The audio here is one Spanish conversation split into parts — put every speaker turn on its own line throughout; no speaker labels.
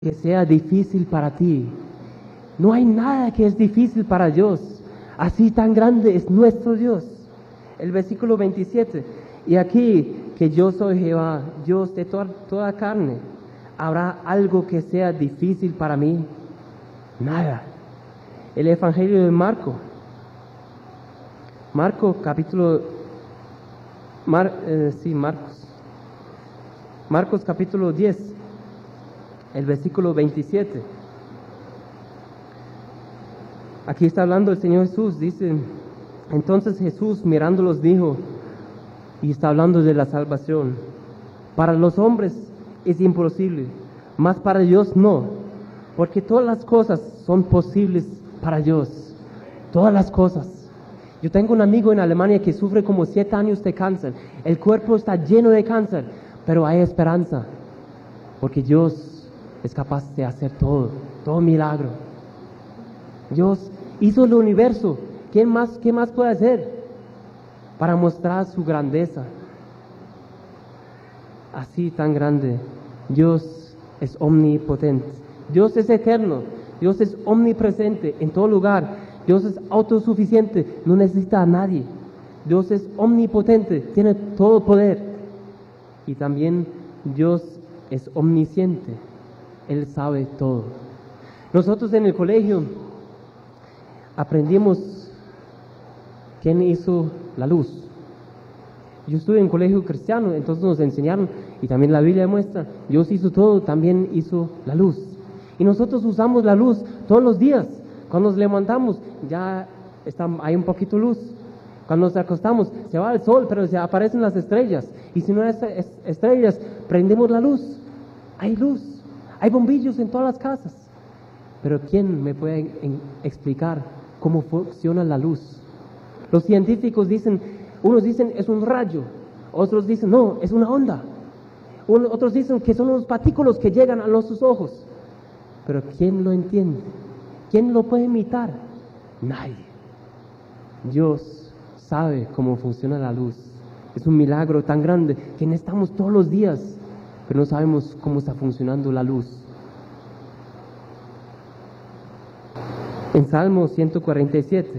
que sea difícil para ti. No hay nada que es difícil para Dios. Así tan grande es nuestro Dios. El versículo 27. Y aquí que yo soy Jehová, Dios de toda carne. ¿Habrá algo que sea difícil para mí? Nada. El Evangelio de Marcos capítulo 10, el versículo 27. Aquí está hablando el Señor Jesús, dice, entonces Jesús mirándolos dijo, y está hablando de la salvación, para los hombres es imposible, mas para Dios no, porque todas las cosas son posibles para Dios, todas las cosas. Yo tengo un amigo en Alemania que sufre como 7 años de cáncer, el cuerpo está lleno de cáncer, pero hay esperanza, porque Dios es capaz de hacer todo milagro. Dios hizo el universo, ¿qué más puede hacer para mostrar su grandeza? Así tan grande, Dios es omnipotente, Dios es eterno, Dios es omnipresente en todo lugar, Dios es autosuficiente, no necesita a nadie, Dios es omnipotente, tiene todo poder, y también Dios es omnisciente, Él sabe todo. Nosotros en el colegio aprendimos quién hizo la luz. Yo estuve en colegio cristiano, entonces nos enseñaron, y también la Biblia muestra, Dios hizo todo, también hizo la luz. Y nosotros usamos la luz todos los días. Cuando nos levantamos, hay un poquito de luz. Cuando nos acostamos, se va el sol, pero se aparecen las estrellas. Y si no hay estrellas, prendemos la luz. Hay luz, hay bombillos en todas las casas. Pero ¿quién me puede explicar cómo funciona la luz? Los científicos dicen, unos dicen es un rayo, otros dicen no, es una onda. Otros dicen que son unos partículas que llegan a nuestros ojos. Pero ¿quién lo entiende? ¿Quién lo puede imitar? Nadie. Dios sabe cómo funciona la luz. Es un milagro tan grande que necesitamos todos los días, pero no sabemos cómo está funcionando la luz. En Salmo 147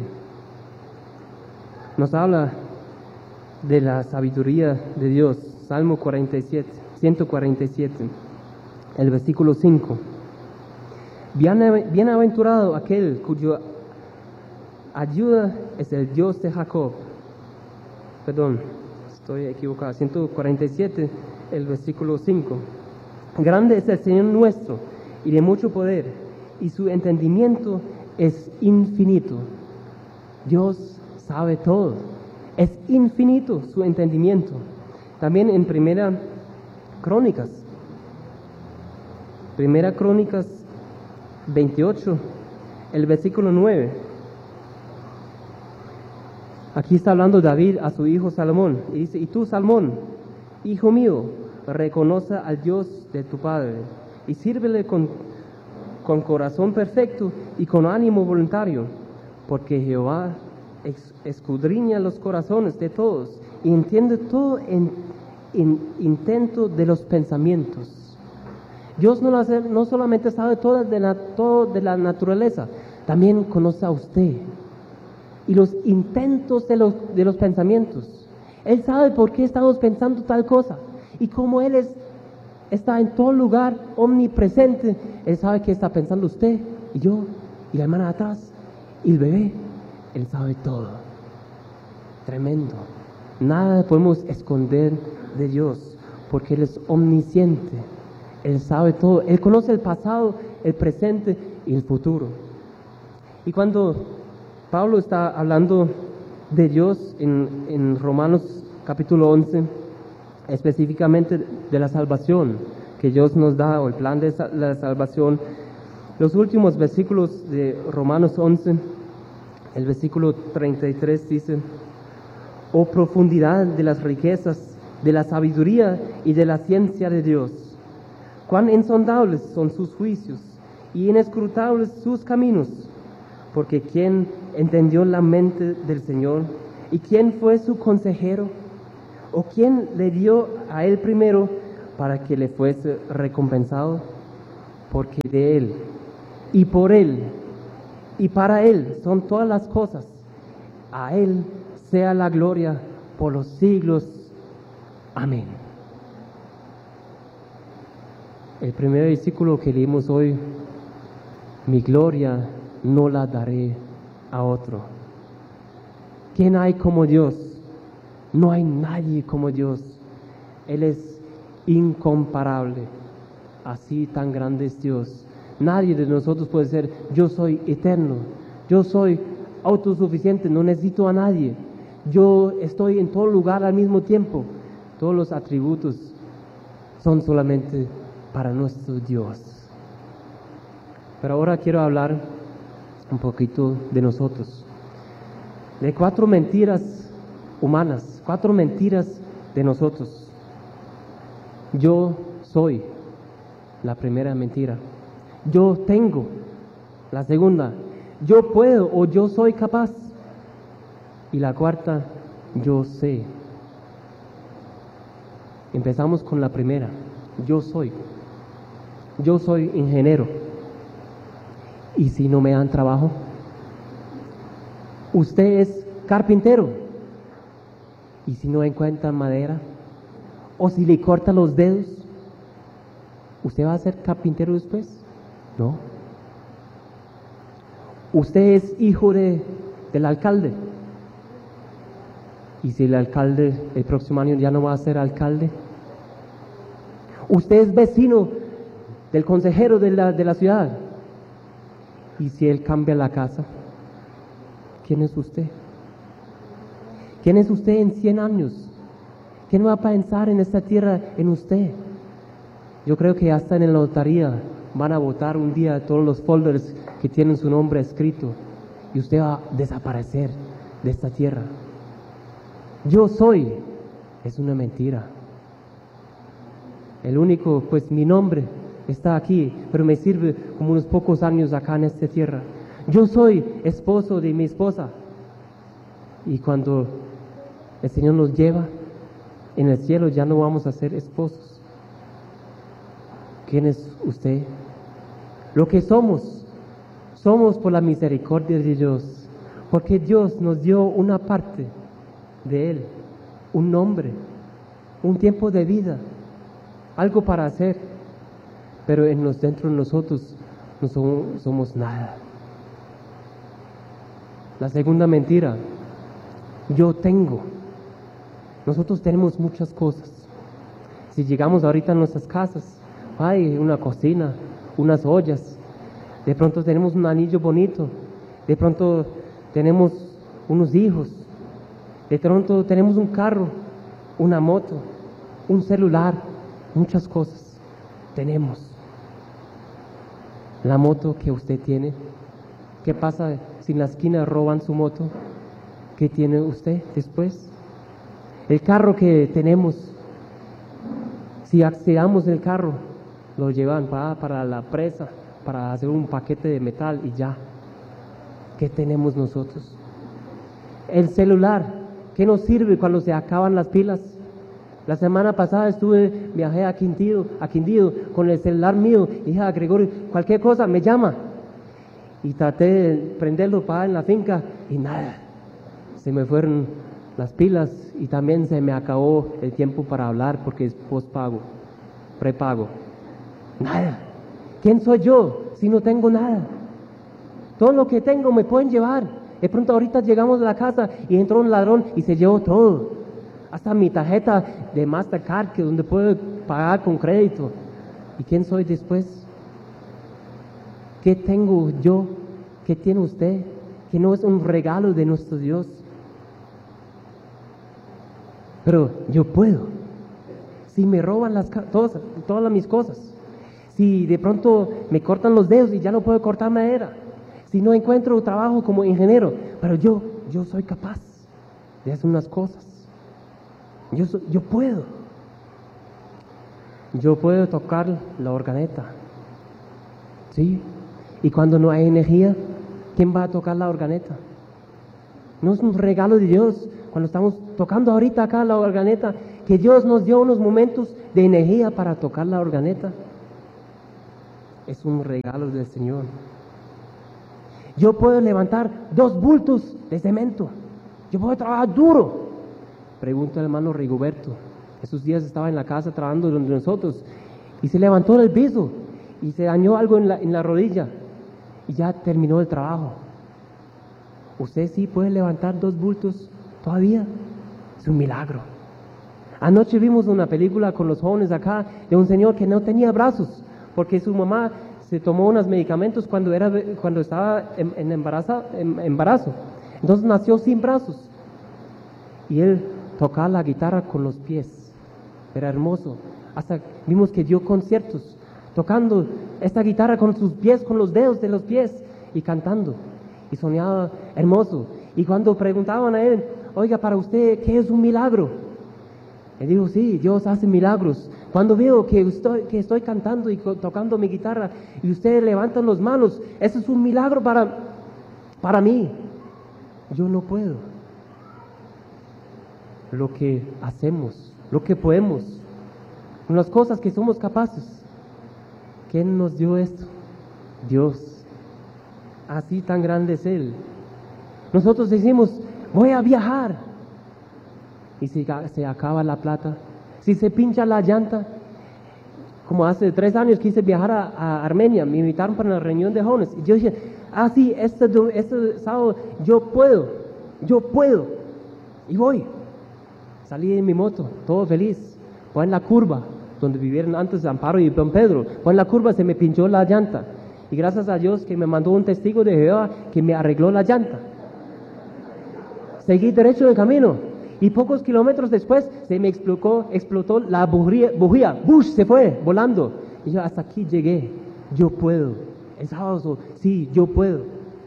nos habla de la sabiduría de Dios. Salmo 147, el versículo 5. Bienaventurado aquel cuya ayuda es el Dios de Jacob. Perdón, estoy equivocado. 147, el versículo 5. Grande es el Señor nuestro y de mucho poder, y su entendimiento es infinito. Dios sabe todo. Es infinito su entendimiento. También en Primera Crónicas 28, el versículo 9. Aquí está hablando David a su hijo Salomón. Y dice, y tú, Salomón, hijo mío, reconoce al Dios de tu Padre y sírvele con corazón perfecto y con ánimo voluntario, porque Jehová escudriña los corazones de todos y entiende todo en intento de los pensamientos. Dios no solamente sabe todo de la naturaleza, también conoce a usted y los intentos de los pensamientos. Él sabe por qué estamos pensando tal cosa, y como Él está en todo lugar, omnipresente, Él sabe qué está pensando usted y yo y la hermana de atrás y el bebé. Él sabe todo. Tremendo. Nada podemos esconder de Dios, porque Él es omnisciente. Él sabe todo. Él conoce el pasado, el presente y el futuro. Y cuando Pablo está hablando de Dios en Romanos capítulo 11, específicamente de la salvación que Dios nos da, o el plan de la salvación, los últimos versículos de Romanos 11, el versículo 33 dice, oh profundidad de las riquezas, de la sabiduría y de la ciencia de Dios, cuán insondables son sus juicios y inescrutables sus caminos, porque ¿quién entendió la mente del Señor? ¿Y quién fue su consejero? ¿O quién le dio a él primero para que le fuese recompensado? porque de Él, y por Él, y para Él son todas las cosas. A Él sea la gloria por los siglos. Amén. El primer versículo que leímos hoy: mi gloria no la daré a otro. ¿Quién hay como Dios? No hay nadie como Dios. Él es incomparable. Así tan grande es Dios. Nadie de nosotros puede ser: yo soy eterno, yo soy autosuficiente, no necesito a nadie, yo estoy en todo lugar al mismo tiempo. Todos los atributos son solamente para nuestro Dios. Pero ahora quiero hablar un poquito de nosotros, de 4 mentiras humanas, 4 mentiras de nosotros. Yo soy, la primera mentira. Yo tengo, la segunda. Yo puedo o yo soy capaz. Y la cuarta: yo sé. Empezamos con la primera: yo soy. Yo soy ingeniero. ¿Y si no me dan trabajo? Usted es carpintero. ¿Y si no encuentran madera? ¿O si le cortan los dedos? ¿Usted va a ser carpintero después? No. Usted es hijo del alcalde. ¿Y si el alcalde el próximo año ya no va a ser alcalde? Usted es vecino del consejero de la ciudad. ¿Y si él cambia la casa? ¿Quién es usted? ¿Quién es usted en 100 años? ¿Quién va a pensar en esta tierra en usted? Yo creo que hasta en la lotería van a votar un día todos los folders que tienen su nombre escrito, y usted va a desaparecer de esta tierra. Yo soy es una mentira. El único, pues mi nombre está aquí, pero me sirve como unos pocos años acá en esta tierra. Yo soy esposo de mi esposa, y cuando el Señor nos lleva en el cielo ya no vamos a ser esposos. ¿Quién es usted? Lo que somos por la misericordia de Dios, porque Dios nos dio una parte de Él, un nombre, un tiempo de vida, algo para hacer, pero dentro de nosotros no somos nada. La segunda mentira: yo tengo. Nosotros tenemos muchas cosas. Si llegamos ahorita a nuestras casas, hay una cocina, unas ollas, de pronto tenemos un anillo bonito, de pronto tenemos unos hijos, de pronto tenemos un carro, una moto, un celular, muchas cosas tenemos. La moto que usted tiene, ¿qué pasa si en la esquina roban su moto? ¿Qué tiene usted después? El carro que tenemos, si accedamos el carro, lo llevan para la presa, para hacer un paquete de metal y ya. ¿Qué tenemos nosotros? El celular, ¿qué nos sirve cuando se acaban las pilas? La semana pasada viajé a Quindío con el celular mío, y dije a Gregorio: cualquier cosa me llama. Y traté de prenderlo para en la finca y nada, se me fueron las pilas, y también se me acabó el tiempo para hablar porque es prepago. Nada. ¿Quién soy yo si no tengo nada? Todo lo que tengo me pueden llevar. De pronto ahorita llegamos a la casa y entró un ladrón y se llevó todo, hasta mi tarjeta de Mastercard, que donde puedo pagar con crédito. ¿Y quién soy después? ¿Qué tengo yo? ¿Qué tiene usted? Que no es un regalo de nuestro Dios. Pero yo puedo. Si me roban todas mis cosas, si de pronto me cortan los dedos y ya no puedo cortar madera, si no encuentro trabajo como ingeniero, pero yo soy capaz de hacer unas cosas. Yo puedo. Yo puedo tocar la organeta. ¿Sí? Y cuando no hay energía, ¿quién va a tocar la organeta? No es un regalo de Dios. Cuando estamos tocando ahorita acá la organeta, que Dios nos dio unos momentos de energía para tocar la organeta. Es un regalo del Señor. Yo puedo levantar 2 bultos de cemento. Yo puedo trabajar duro. Pregunta el hermano Rigoberto. Esos días estaba en la casa trabajando donde nosotros y se levantó del piso y se dañó algo en la rodilla y ya terminó el trabajo. ¿Usted sí puede levantar 2 bultos todavía? Es un milagro. Anoche vimos una película con los jóvenes acá de un señor que no tenía brazos porque su mamá se tomó unos medicamentos cuando estaba en embarazo. Entonces nació sin brazos. Y él tocaba la guitarra con los pies. Era hermoso. Hasta vimos que dio conciertos tocando esta guitarra con sus pies, con los dedos de los pies y cantando. Y sonaba hermoso. Y cuando preguntaban a él, oiga, para usted, ¿qué es un milagro? Él dijo, sí, Dios hace milagros. Cuando veo que estoy cantando y tocando mi guitarra y ustedes levantan las manos, eso es un milagro para mí. Yo no puedo. Lo que hacemos, lo que podemos, con las cosas que somos capaces. ¿Quién nos dio esto? Dios. Así tan grande es Él. Nosotros decimos, voy a viajar. Y si se acaba la plata, si se pincha la llanta, como hace 3 años quise viajar a Armenia, me invitaron para una reunión de jóvenes, y yo dije, sí, este sábado yo puedo, y voy. Salí en mi moto, todo feliz, voy en la curva, donde vivieron antes Amparo y Don Pedro, voy en la curva, se me pinchó la llanta, y gracias a Dios que me mandó un testigo de Jehová que me arregló la llanta. Seguí derecho de camino. Y pocos kilómetros después se me explotó la bujía. ¡Bush! Se fue volando. Y yo hasta aquí llegué. Yo puedo. El sábado, sí, yo puedo.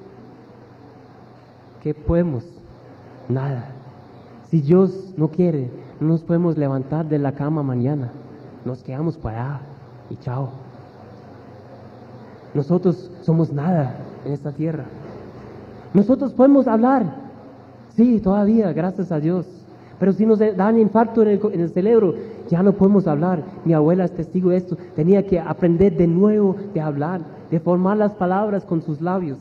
¿Qué podemos? Nada. Si Dios no quiere, no nos podemos levantar de la cama mañana. Nos quedamos para allá y chao. Nosotros somos nada en esta tierra. Nosotros podemos hablar. Sí, todavía, gracias a Dios. Pero si nos dan infarto en el cerebro, ya no podemos hablar. Mi abuela es testigo de esto. Tenía que aprender de nuevo de hablar, de formar las palabras con sus labios,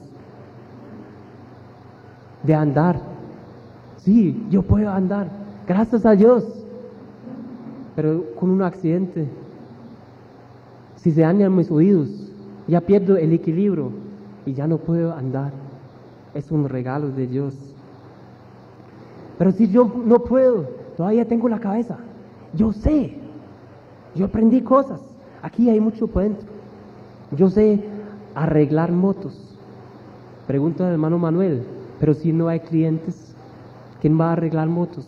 de andar. Sí, yo puedo andar, gracias a Dios. Pero con un accidente, si se dañan mis oídos, ya pierdo el equilibrio y ya no puedo andar. Es un regalo de Dios. Pero si yo no puedo, todavía tengo la cabeza. Yo sé. Yo aprendí cosas. Aquí hay mucho por dentro. Yo sé arreglar motos. Pregunta al hermano Manuel, pero si no hay clientes, ¿quién va a arreglar motos?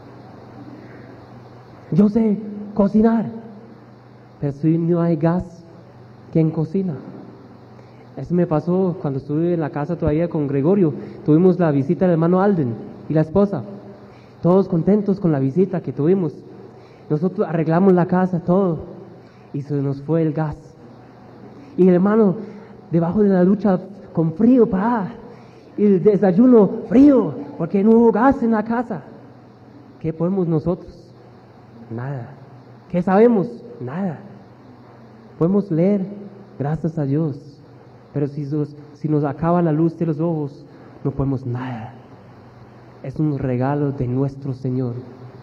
Yo sé cocinar, pero si no hay gas, ¿quién cocina? Eso me pasó cuando estuve en la casa todavía con Gregorio. Tuvimos la visita del hermano Alden y la esposa. Todos contentos con la visita que tuvimos. Nosotros arreglamos la casa, todo, y se nos fue el gas. Y el hermano, debajo de la ducha, con frío, y el desayuno frío, porque no hubo gas en la casa. ¿Qué podemos nosotros? Nada. ¿Qué sabemos? Nada. Podemos leer, gracias a Dios, pero si nos acaba la luz de los ojos, no podemos nada. Es un regalo de nuestro Señor.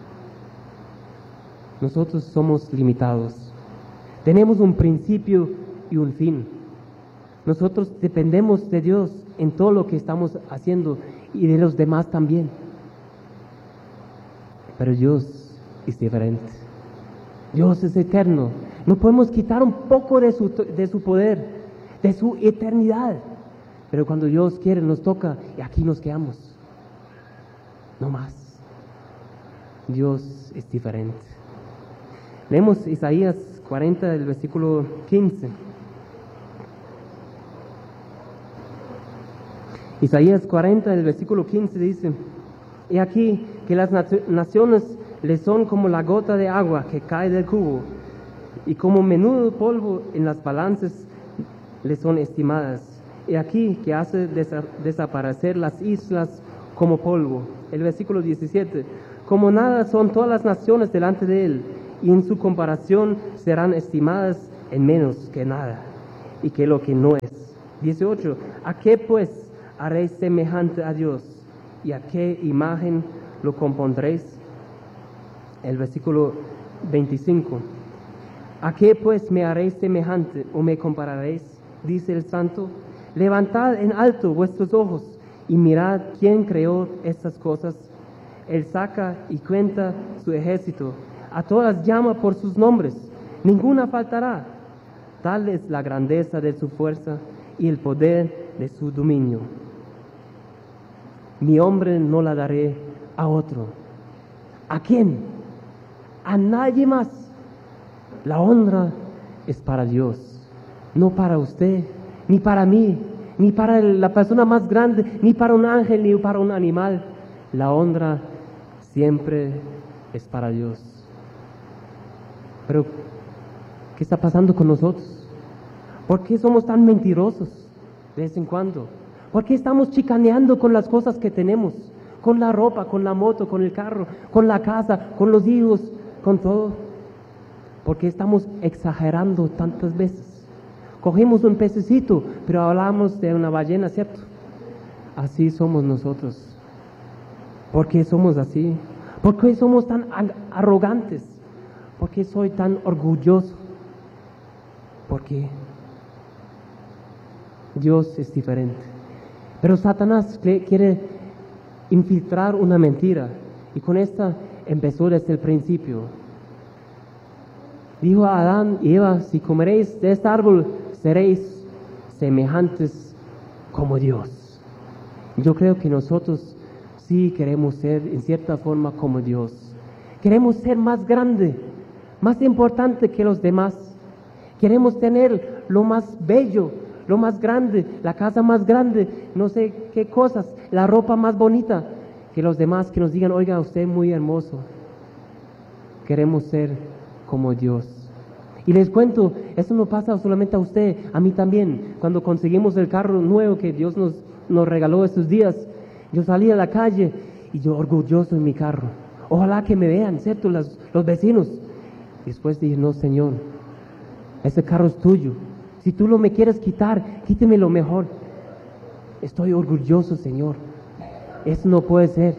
Nosotros somos limitados. Tenemos un principio y un fin. Nosotros dependemos de Dios en todo lo que estamos haciendo y de los demás también. Pero Dios es diferente. Dios es eterno. No podemos quitar un poco de su poder, de su eternidad. Pero cuando Dios quiere, nos toca y aquí nos quedamos. No más. Dios es diferente. Leemos Isaías 40, del versículo 15. Isaías 40, del versículo 15 dice: He aquí que las naciones le son como la gota de agua que cae del cubo, y como menudo polvo en las balanzas le son estimadas. He aquí que hace desaparecer las islas como polvo. El versículo 17: Como nada son todas las naciones delante de él, y en su comparación serán estimadas en menos que nada. y qué es lo que no es. 18. ¿A qué pues haréis semejante a Dios? ¿Y a qué imagen lo compondréis? El versículo 25. ¿A qué pues me haréis semejante o me compararéis? Dice el Santo. Levantad en alto vuestros ojos y mirad quién creó estas cosas. Él saca y cuenta su ejército. A todas llama por sus nombres. Ninguna faltará. Tal es la grandeza de su fuerza y el poder de su dominio. Mi hombre no la daré a otro. ¿A quién? A nadie más. La honra es para Dios, no para usted, ni para mí, ni para la persona más grande, ni para un ángel, ni para un animal. La honra siempre es para Dios. Pero, ¿qué está pasando con nosotros? ¿Por qué somos tan mentirosos de vez en cuando? ¿Por qué estamos chicaneando con las cosas que tenemos? Con la ropa, con la moto, con el carro, con la casa, con los hijos, con todo. ¿Por qué estamos exagerando tantas veces? Cogemos un pececito, pero hablamos de una ballena, ¿cierto? Así somos nosotros. ¿Por qué somos así? ¿Por qué somos tan arrogantes? ¿Por qué soy tan orgulloso? Porque Dios es diferente. Pero Satanás quiere infiltrar una mentira, y con esta empezó desde el principio. Dijo a Adán y Eva: si comeréis de este árbol, seréis semejantes como Dios. Yo creo que nosotros sí queremos ser en cierta forma como Dios. Queremos ser más grande, más importante que los demás. Queremos tener lo más bello, lo más grande, la casa más grande, no sé qué cosas, la ropa más bonita que los demás, que nos digan: oiga, usted es muy hermoso. Queremos ser como Dios. Y les cuento, eso no pasa solamente a usted, a mí también. Cuando conseguimos el carro nuevo que Dios nos regaló estos días, yo salí a la calle y yo orgulloso en mi carro. Ojalá que me vean, ¿cierto? Los vecinos. Después dije: no, Señor, ese carro es tuyo. Si tú lo me quieres quitar, quíteme lo mejor. Estoy orgulloso, Señor. Eso no puede ser.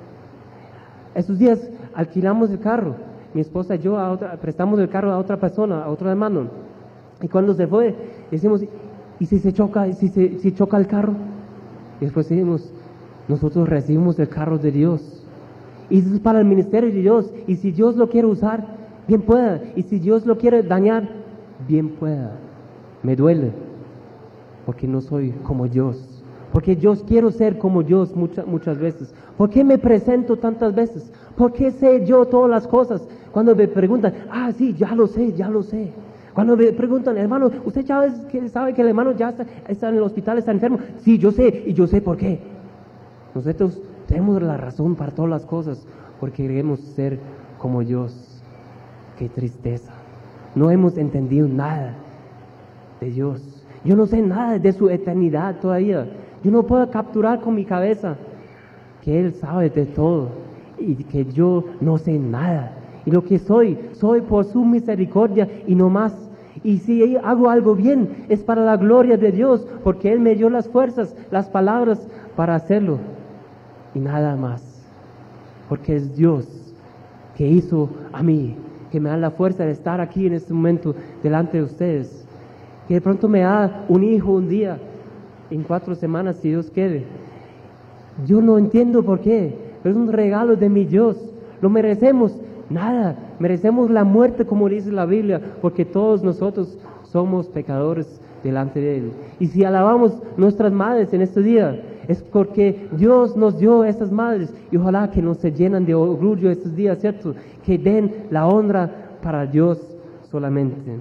Esos días alquilamos el carro. Mi esposa y yo prestamos el carro a otra persona, a otro hermano. Y cuando se fue, decimos: ¿y si se choca? Si choca el carro? Y después decimos: nosotros recibimos el carro de Dios. Y eso es para el ministerio de Dios. Y si Dios lo quiere usar, bien pueda. Y si Dios lo quiere dañar, bien pueda. Me duele, porque no soy como Dios. Porque yo quiero ser como Dios muchas veces. ¿Por qué me presento tantas veces? ¿Por qué sé yo todas las cosas? Cuando me preguntan: sí, ya lo sé. Cuando me preguntan: hermano, ¿usted ya sabe que el hermano ya está en el hospital, está enfermo? Sí, yo sé, y yo sé por qué. Nosotros tenemos la razón para todas las cosas, porque queremos ser como Dios. Qué tristeza. No hemos entendido nada de Dios. Yo no sé nada de su eternidad todavía. Yo no puedo capturar con mi cabeza que Él sabe de todo y que yo no sé nada. Y lo que soy por su misericordia y no más. Y si hago algo bien, es para la gloria de Dios, porque Él me dio las fuerzas, las palabras para hacerlo. Y nada más. Porque es Dios que hizo a mí, que me da la fuerza de estar aquí en este momento delante de ustedes. Que de pronto me da un hijo un día, en 4 semanas, si Dios quiere. Yo no entiendo por qué, pero es un regalo de mi Dios. ¿Lo merecemos? Nada. Merecemos la muerte, como dice la Biblia, porque todos nosotros somos pecadores delante de Él. Y si alabamos nuestras madres en este día, es porque Dios nos dio esas madres, y ojalá que no se llenan de orgullo estos días, ¿cierto? Que den la honra para Dios solamente.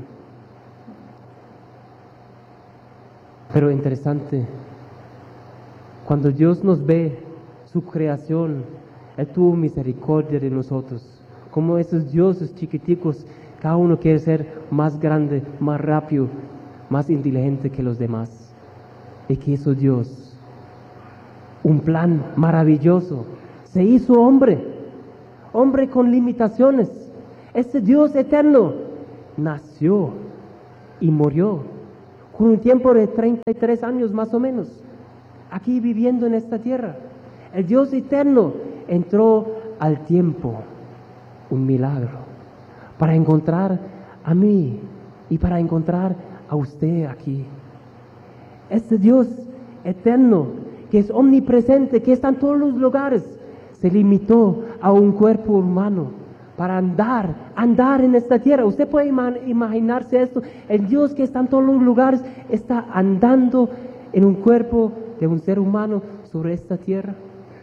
Pero interesante, cuando Dios nos ve, su creación, Él tuvo misericordia de nosotros. Como esos dioses chiquiticos, cada uno quiere ser más grande, más rápido, más inteligente que los demás. ¿Y qué hizo Dios? Un plan maravilloso. Se hizo hombre con limitaciones. Ese Dios eterno nació y murió. con un tiempo de 33 años más o menos, aquí viviendo en esta tierra. El Dios eterno entró al tiempo, un milagro, para encontrar a mí y para encontrar a usted aquí. Este Dios eterno, que es omnipresente, que está en todos los lugares, se limitó a un cuerpo humano para andar en esta tierra. Usted puede imaginarse esto. El Dios que está en todos los lugares está andando en un cuerpo de un ser humano sobre esta tierra.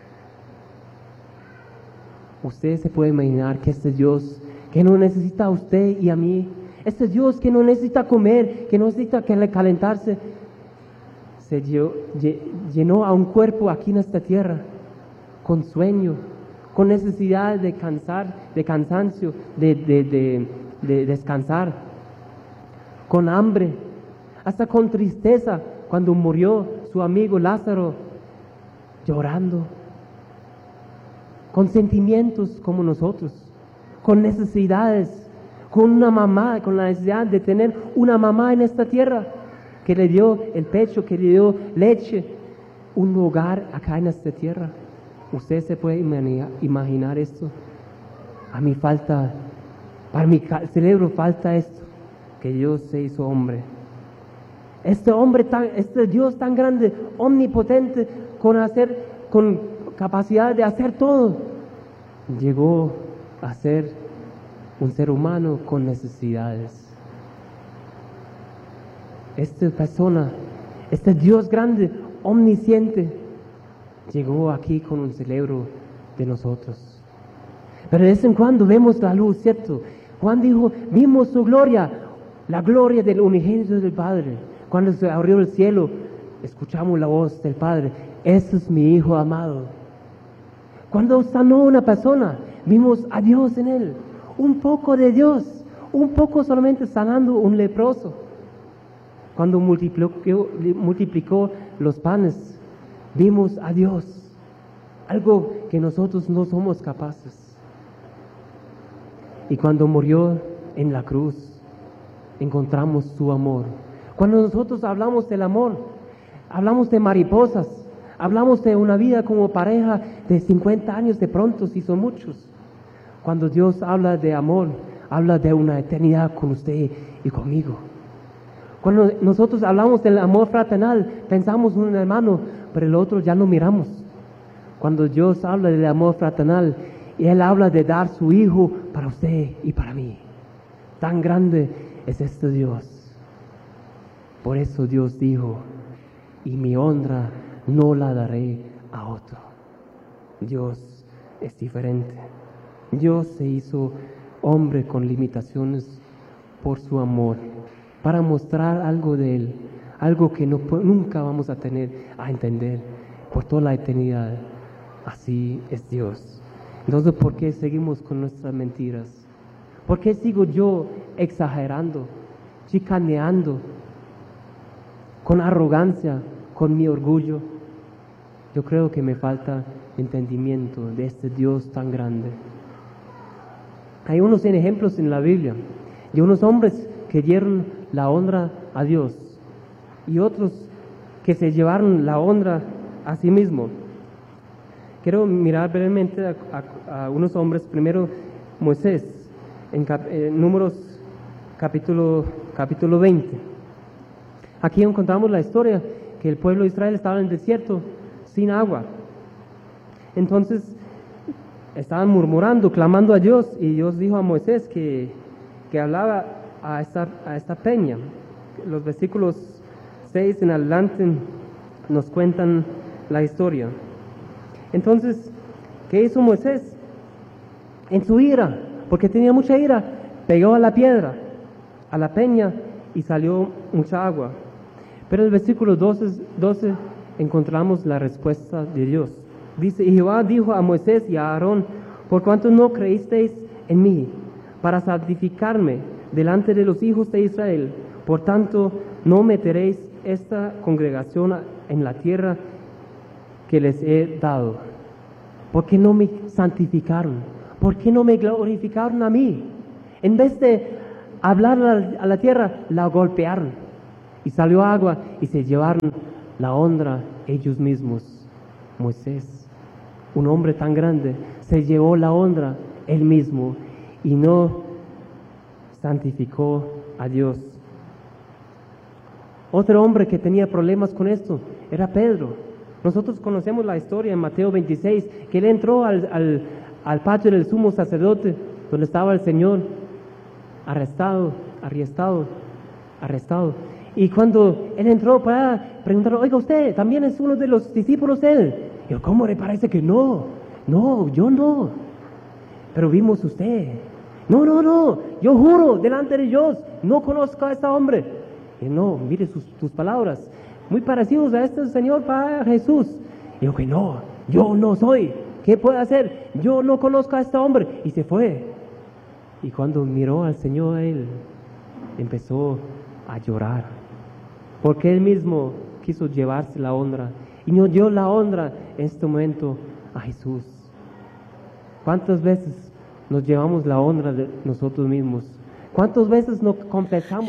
Usted se puede imaginar que este Dios que no necesita a usted y a mí, este Dios que no necesita comer, que no necesita calentarse, se llenó a un cuerpo aquí en esta tierra con sueño, con necesidad de cansancio, de descansar, con hambre, hasta con tristeza cuando murió su amigo Lázaro, llorando, con sentimientos como nosotros, con necesidades, con una mamá, con la necesidad de tener una mamá en esta tierra que le dio el pecho, que le dio leche, un hogar acá en esta tierra. ¿Usted se puede imaginar esto? A mí falta, para mi cerebro falta esto, que Dios se hizo hombre. Este Dios tan grande, omnipotente, con capacidad de hacer todo, llegó a ser un ser humano con necesidades. Esta persona, este Dios grande, omnisciente, llegó aquí con un cerebro de nosotros. Pero de vez en cuando vemos la luz, ¿cierto? Juan dijo, vimos su gloria, la gloria del unigénito del Padre. Cuando se abrió el cielo, escuchamos la voz del Padre, ese es mi Hijo amado. Cuando sanó una persona, vimos a Dios en él, un poco de Dios, un poco solamente sanando un leproso. Cuando multiplicó los panes, vimos a Dios, algo que nosotros no somos capaces. Y cuando murió en la cruz, encontramos su amor. Cuando nosotros hablamos del amor, hablamos de mariposas, hablamos de una vida como pareja de 50 años de pronto, si son muchos. Cuando Dios habla de amor, habla de una eternidad con usted y conmigo. Cuando nosotros hablamos del amor fraternal, pensamos en un hermano, pero el otro ya no miramos. Cuando Dios habla del amor fraternal, y Él habla de dar su Hijo para usted y para mí. Tan grande es este Dios. Por eso Dios dijo, y mi honra no la daré a otro. Dios es diferente. Dios se hizo hombre con limitaciones por su amor, para mostrar algo de Él, algo que nunca vamos a entender por toda la eternidad. Así es Dios. Entonces, ¿por qué seguimos con nuestras mentiras? ¿Por qué sigo yo exagerando, chicaneando, con arrogancia, con mi orgullo? Yo creo que me falta entendimiento de este Dios tan grande. Hay unos ejemplos en la Biblia de unos hombres que dieron la honra a Dios y otros que se llevaron la honra a sí mismos. Quiero mirar brevemente a unos hombres. Primero, Moisés, en Números capítulo 20. Aquí encontramos la historia que el pueblo de Israel estaba en el desierto sin agua. Entonces estaban murmurando, clamando a Dios, y Dios dijo a Moisés que hablaba a esta peña. Los versículos 6 en adelante nos cuentan la historia. Entonces, ¿qué hizo Moisés? En su ira, porque tenía mucha ira, pegó a la piedra, a la peña, y salió mucha agua. Pero en el versículo 12 encontramos la respuesta de Dios. Dice, y Jehová dijo a Moisés y a Aarón, por cuanto no creísteis en mí, para santificarme delante de los hijos de Israel, por tanto no meteréis esta congregación en la tierra que les he dado. ¿Por qué no me santificaron? ¿Por qué no me glorificaron a mí? En vez de hablar a la tierra, la golpearon. Y salió agua y se llevaron la honra ellos mismos. Moisés, un hombre tan grande, se llevó la honra él mismo y no santificó a Dios. Otro hombre que tenía problemas con esto era Pedro. Nosotros conocemos la historia en Mateo 26, que él entró al patio del sumo sacerdote, donde estaba el Señor, arrestado. Y cuando él entró para preguntar, oiga, ¿usted también es uno de los discípulos de él? Y yo, ¿cómo le parece que no? No, yo no. Pero vimos usted. No, yo juro delante de Dios, no conozco a este hombre. Y no, mire tus palabras, muy parecidos a este Señor para Jesús. Y yo, que no, yo no soy. ¿Qué puede hacer? Yo no conozco a este hombre. Y se fue. Y cuando miró al Señor, él empezó a llorar, porque él mismo quiso llevarse la honra y no dio la honra en este momento a Jesús. ¿Cuántas veces nos llevamos la honra de nosotros mismos? ¿Cuántas veces nos confesamos